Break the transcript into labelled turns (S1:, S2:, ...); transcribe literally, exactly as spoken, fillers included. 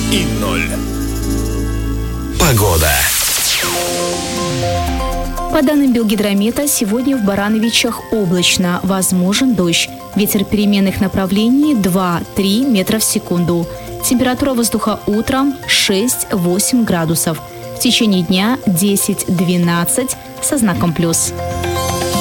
S1: и ноль. Погода.
S2: По данным Белгидромета, сегодня в Барановичах облачно, возможен дождь. Ветер переменных направлений два-три метра в секунду. Температура воздуха утром шесть-восемь градусов. В течение дня десять-двенадцать со знаком плюс.